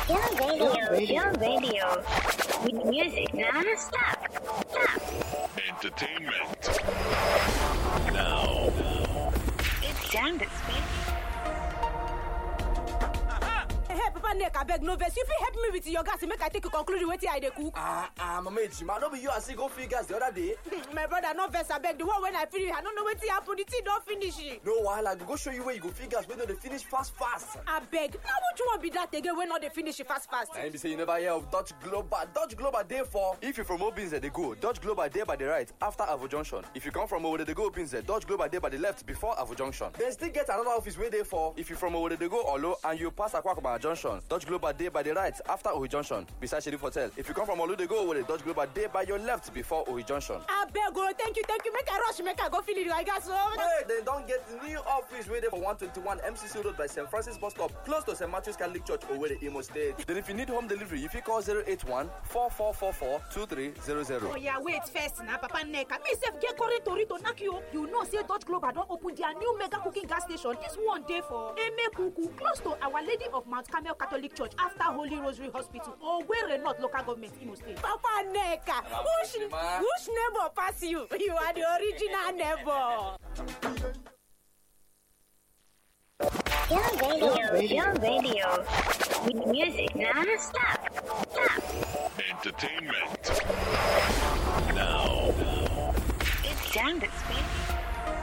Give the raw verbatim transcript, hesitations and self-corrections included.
Your radio, your radio. With music non-stop. Stop. Entertainment. Now. It's time to speak. Hey, Papa Nick, I beg no verse. If you help me with your gas, make I take a conclude what I dey cook. Ah, ah, Mama Ejima, no be you as go feed gas the other day. My brother, no verse. I beg the one when I finish. I don't know what happen. The tea don't finish it. No, while I go show you where you go feed gas when they finish fast, fast. I beg. Now what you want be that again when not they finish it fast, fast? I be say you never hear of Dutch Global. Dutch Global day for. If you from Obinze, they go. Dutch Global day by the right after Avo Junction. If you come from Owode, they go Obinze. Dutch Global day by the left before Avo Junction. Then still get another office where they for. If you from Owode, they go Olo and you pass Akwakoma Junction. Dutch Global day by the right after Ohi Junction beside Sheriff Hotel. If you come from Olu, they go Owode. Dutch Global day by your left before Ohi Junction. I beg, oh, thank you, thank you. Make I rush, make I go finish my gas. Oh. Hey, they don't get new office waiting for one twenty-one M C C Road by Saint Francis Bus Stop, close to Saint Matthew's Catholic Church, Owerri, Imo State. Then if you need home delivery, if you call zero eight one, four four four four, two three zero zero. Oh yeah, wait first now, Papa Neka. Me self get current tori to knock you. You know, say Dutch Global don't open their new mega cooking gas station. This one day for Eme Kuku, close to Our Lady of Mount Carmel Catholic Church after Holy Rosary Hospital, Owerri North Local Government, Imo State. Papa Neka, who's who's neighbor pass you? You are the original neighbor. Your radio, your radio. With music non-stop. Stop. Entertainment. Now. It's time to speak.